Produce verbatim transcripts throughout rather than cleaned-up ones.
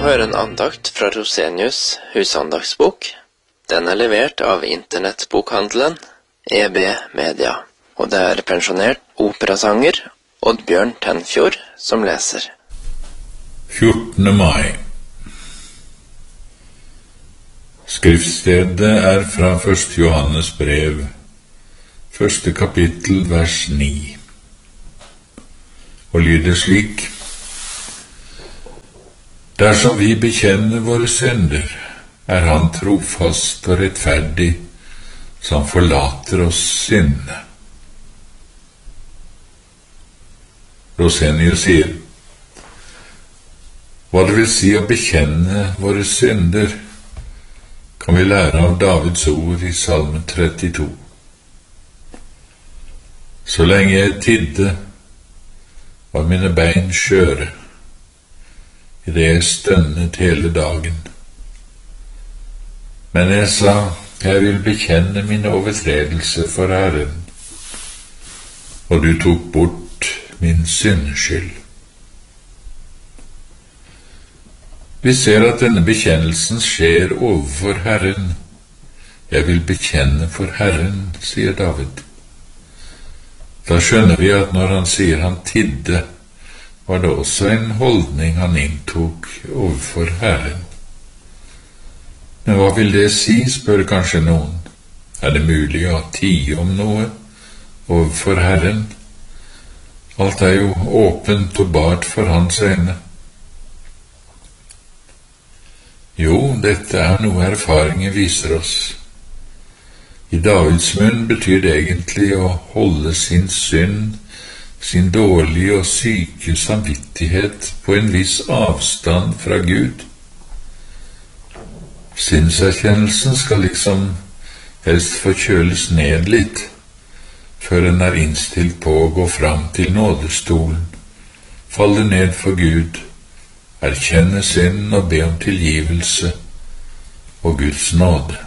høre en andakt fra Rosenius husandagsbok. Den er levert av internettbokhandelen E B Media, og det er pensjonert operasanger Oddbjørn Tenfjord som leser. fjortende mai. Skriftstedet er fra første Johannes brev, første kapittel, vers ni, og lyder slik: Dersom vi bekjenner våre synder, er han trofast og rettferdig, som forlater oss syndene. Rosenius sier: hva det vil si å bekjenne våre synder, kan vi lære av Davids ord i Salme trettito. Så lenge jeg tidde, var mine bein skjøre, i det jeg stønnet hele dagen. Men jeg sa, jeg vil bekjenne mine overtredelser for Herren, og du tok bort min syndeskyld. Vi ser at denne bekjennelsen skjer overfor Herren. Jeg vil bekjenne for Herren, sier David. Da skjønner vi at når han sier han tidde, var det også en holdning han inntok overfor Herren. Men hva vil det si, spør kanskje noen. Er det mulig å tie om noe overfor Herren? Alt er jo åpent og bart for hans øyne. Jo, dette er noe erfaringer viser oss. I Davids munn betyr det egentlig å holde sin synd, sin dårlige og syke samvittighet på en viss avstand fra Gud. Syndserkjennelsen skal liksom helst forkjøles ned litt, før en er innstilt på å gå fram til nådestolen, falle ned for Gud, erkjenne synd og be om tilgivelse og Guds nåde.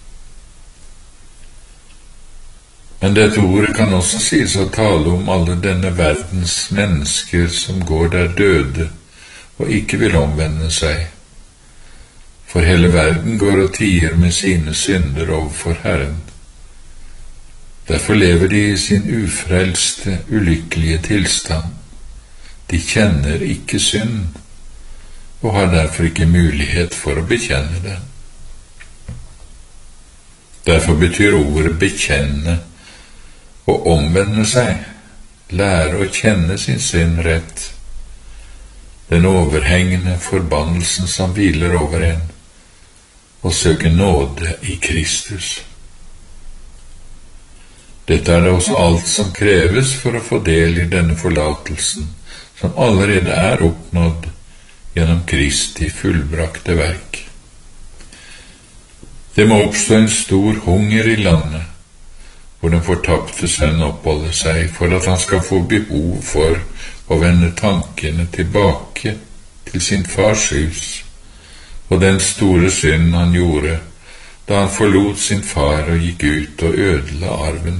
Men dette ordet kan også sies å tale om alle denne verdens mennesker som går der døde og ikke vil omvende seg. For hele verden går og tier med sine synder overfor Herren. Derfor lever de i sin ufrelste, ulykkelige tilstand. De kjenner ikke synd, og har derfor ikke mulighet for å bekjenne den. Derfor betyr ordet bekjenne å omvende seg, lære å kjenne sin synd rett, den overhengende forbannelsen som hviler over en, og søke nåde i Kristus. Dette er det også alt som kreves for å få del i denne forlatelsen, som allerede er oppnådd gjennom Kristi fullbrakte verk. Det må oppstå en stor hunger i landet, hvor den fortapte sønn oppholder seg, for at han skal få behov for å vende tankene tilbake til sin fars hus, og den store synd han gjorde da han forlot sin far og gikk ut og ødela arven.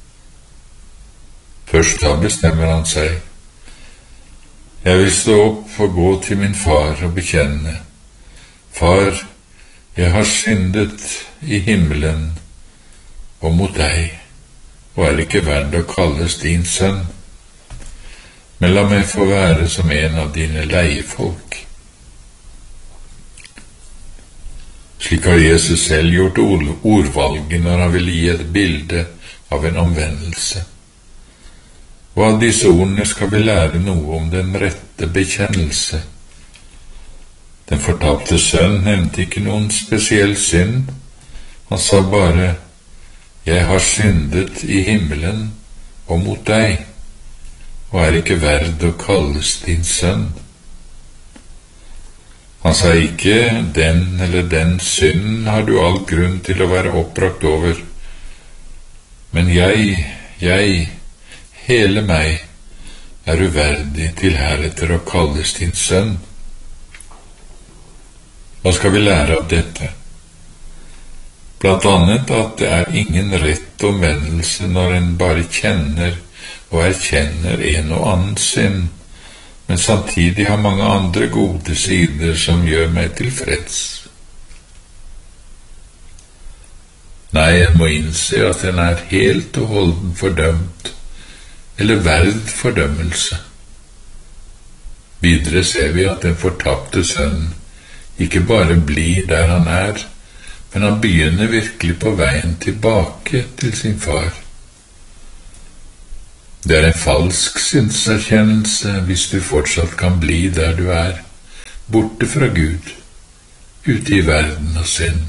Først da bestemmer han seg: jeg vil stå opp og gå til min far og bekjenne: Far, jeg har syndet i himmelen og mot deg, og er ikke verd å kalles din sønn. Men la meg få være som en av dine leiefolk. Slik har Jesus selv gjort ordvalget når han ville gi et bilde av en omvendelse. Og av disse ordene skal vi lære noe om den rette bekjennelse. Den fortapte sønn nevnte ikke noen spesiell synd. Han sa bare: jeg har syndet i himmelen og mot deg, og er ikke verd å kalles din sønn. Han sa ikke: den eller den synden har du all grunn til å være oppbrakt over, men jeg, jeg, hele meg, er uverdig til heretter å kalles din sønn. Hva skal vi lære av dette? Blant annet at det er ingen rett omvendelse når en bare kjenner og erkjenner en og annen synd, men samtidig har mange andre gode sider som gjør meg tilfreds. Nei, jeg må innse at den er helt og holden fordømt, eller verd fordømmelse. Videre ser vi at den fortapte sønnen ikke bare blir der han er, men han begynner virkelig på veien tilbake til sin far. Det er en falsk synserkjennelse hvis du fortsatt kan bli der du er, borte fra Gud, ute i verden og synd.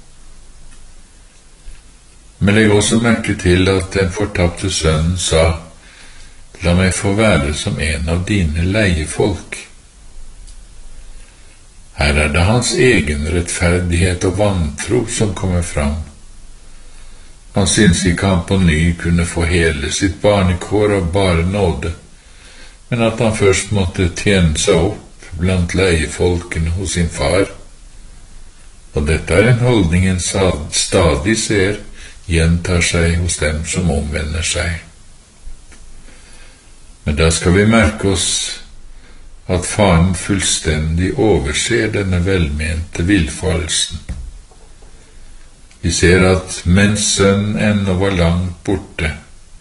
Men legg også merke til at den fortapte sønnen sa, «La meg få være som en av dine leiefolk». Her er det hans egen rettferdighet og vantro som kommer fram. Han synes ikke han på ny kunne få hele sitt barnekår av bare nåde, men at han først måtte tjene seg opp blant leiefolkene hos sin far. Og dette er en holdning en stadig ser gjentar seg hos dem som omvender seg. Men da skal vi merke oss at faren fullstendig overser denne velmente villfarelsen. Vi ser at mens sønnen ennå var langt borte,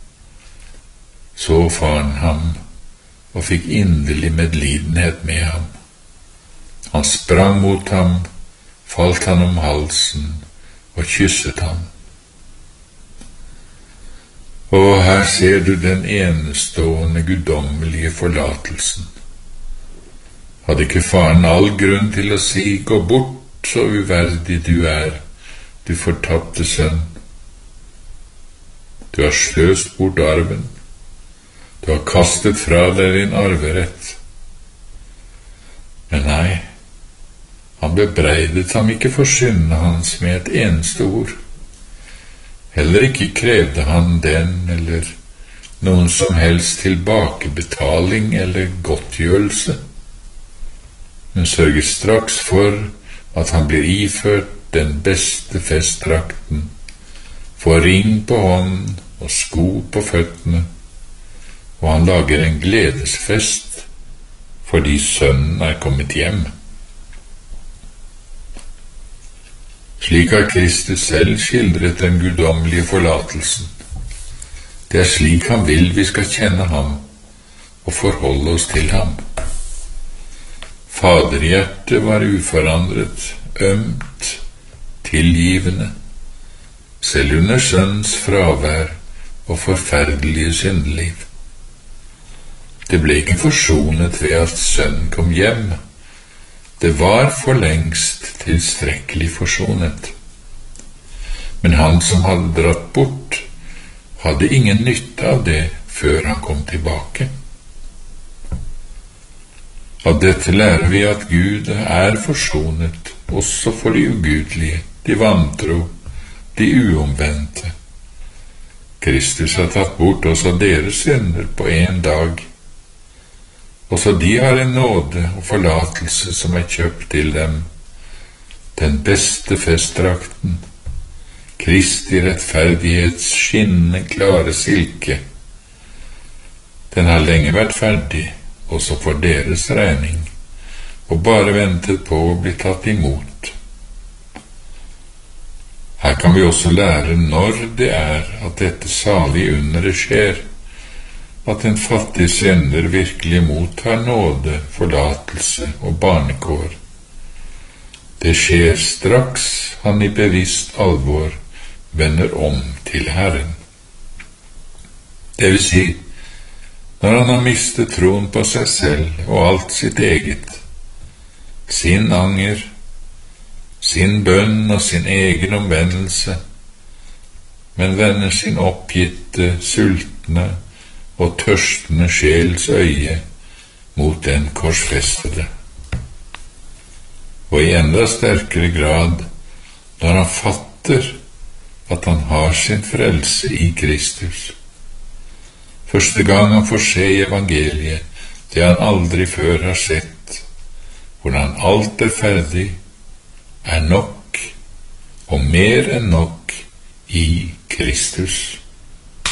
så faren ham og fikk inderlig medlidenhet med ham. Han sprang mot ham, falt han om halsen og kysset ham. Og her ser du den enestående guddommelige forlatelsen. Hadde ikke faren all grunn til å si, «Gå bort, så uverdig du er, du fortapte sønn. Du har sløst bort arven. Du har kastet fra deg din arverett.» Men nei, han bebreidet ham ikke for syndene hans med et eneste ord. Heller ikke krevde han den eller noen som helst tilbakebetaling eller godtgjørelse, men sørger straks for at han blir iført den beste festdrakten, får ring på hånden og sko på føttene, og han lager en gledesfest fordi sønnen er kommet hjem. Slik har Kristus selv skildret den guddommelige forlatelsen. Det er slik han vil vi skal kjenne ham og forholde oss til ham. Faderhjertet var uforandret, ømt, tilgivende, selv under sønnens fravær og forferdelige syndeliv. Det ble ikke forsonet ved at sønnen kom hjem. Det var for lengst tilstrekkelig forsonet. Men han som hadde dratt bort, hadde ingen nytte av det før han kom tilbake. Av dette lærer vi at Gud er forsonet også for de ugudelige, de vantro, de uomvendte. Kristus har tatt bort også deres synder på en dag. Også de har en nåde og forlatelse som er kjøpt til dem, den beste festdrakten, Kristi rettferdighets skinnende klare silke. Den har lenge vært ferdig, også for deres regning, og bare ventet på å bli tatt imot. Her kan vi også lære når det er at dette salige underet skjer, at en fattig synder virkelig mottar nåde, forlatelse og barnekår. Det skjer straks han i bevisst alvor vender om til Herren. Det vil si, når han har mistet troen på seg selv og alt sitt eget, sin anger, sin bønn og sin egen omvendelse, men vender sin oppgitte, sultne og tørstende sjels øye mot den korsfestede. Og i enda sterkere grad når han fatter at han har sin frelse i Kristus. Første gang han får se evangeliet, det han aldri før har sett, hvordan alt er ferdig, er nok og mer enn nok i Kristus.